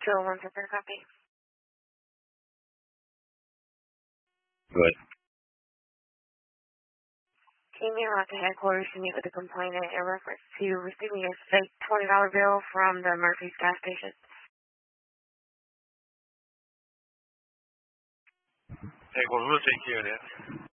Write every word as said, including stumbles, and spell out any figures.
two oh one Center, copy. Good. Came in out to headquarters to meet with the complainant in reference to receiving a fake twenty dollar bill from the Murphy's gas station. Hey, well, we'll take care of that.